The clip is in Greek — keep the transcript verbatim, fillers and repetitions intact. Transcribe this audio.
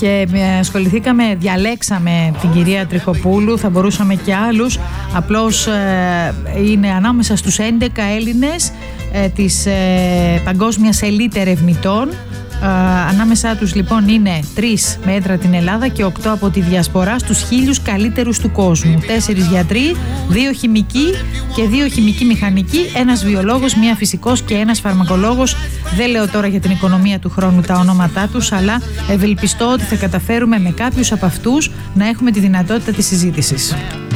και ασχοληθήκαμε, διαλέξαμε την κυρία Τριχοπούλου, θα μπορούσαμε και άλλους, απλώς ε, είναι ανάμεσα στους έντεκα Έλληνες ε, της ε, παγκόσμιας ελίτ ερευνητών. Uh, ανάμεσά τους λοιπόν είναι τρεις με έδρα την Ελλάδα και οκτώ από τη διασπορά στους χίλιους καλύτερους του κόσμου. Τέσσερις γιατροί, δύο χημικοί και δύο χημικοί μηχανικοί, ένας βιολόγος, μία φυσικός και ένας φαρμακολόγος. Δεν λέω τώρα για την οικονομία του χρόνου τα ονόματά τους, αλλά ευελπιστώ ότι θα καταφέρουμε με κάποιους από αυτούς να έχουμε τη δυνατότητα της συζήτησης.